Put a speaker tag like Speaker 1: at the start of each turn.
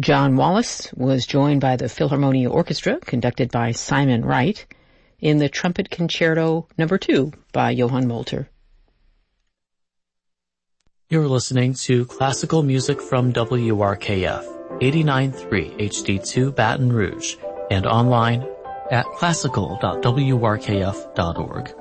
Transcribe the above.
Speaker 1: John Wallace was joined by the Philharmonia Orchestra, conducted by Simon Wright, in the Trumpet Concerto No. 2 by Johann Molter.
Speaker 2: You're listening to classical music from WRKF, 89.3 HD2 Baton Rouge, and online at classical.wrkf.org.